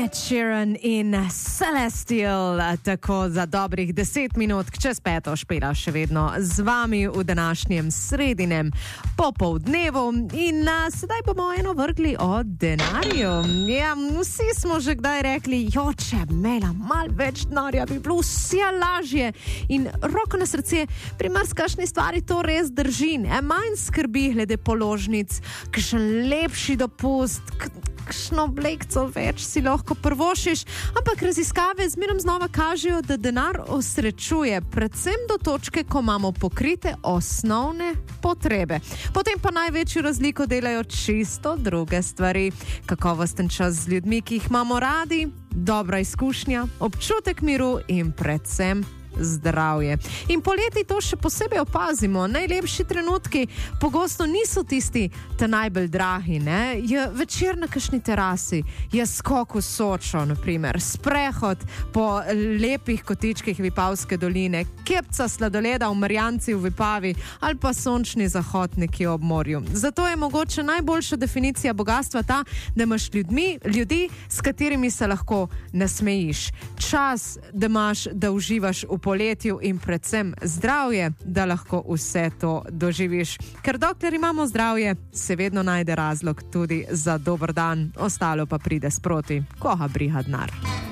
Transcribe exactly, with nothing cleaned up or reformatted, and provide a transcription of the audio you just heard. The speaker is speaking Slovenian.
Ed Sheeran in Celestial, tako za dobrih deset minut čez peto špela še vedno z vami v današnjem sredinem popoldnevu in a, sedaj bomo eno vrgli o denarju. Ja, vsi smo že kdaj rekli, jo, če imela malo več denarja, bi bilo vse lažje in roko na srce, pri marsikakšni stvari to res drži, ne? Manj skrbi glede položnic, kakšen lepši dopust, kakšno oblekco več si lahko prvošiš, ampak raziskave zmerom znova kažejo, da denar osrečuje, predvsem do točke, ko imamo pokrite osnovne potrebe. Potem pa največjo razliko delajo čisto druge stvari. Kakovosten čas z ljudmi, ki jih imamo radi, dobra izkušnja, občutek miru in predvsem zdravje. In poleti to še posebej opazimo. Najlepši trenutki pogosto niso tisti ta najbolj dragi, ne? Je večer na kakšni terasi, je skok v Sočo, naprimer, sprehod po lepih kotičkih Vipavske doline, kepca sladoleda v Marjanci v Vipavi ali pa sončni zahod nekje ob morju. Zato je mogoče najboljša definicija bogastva ta, da imaš ljudmi, ljudi, s katerimi se lahko nasmejiš. Čas, da imaš, da uživaš v poletju in predvsem zdravje, da lahko vse to doživiš. Ker dokler imamo zdravje, se vedno najde razlog tudi za dober dan, ostalo pa pride sproti, koga briga denar.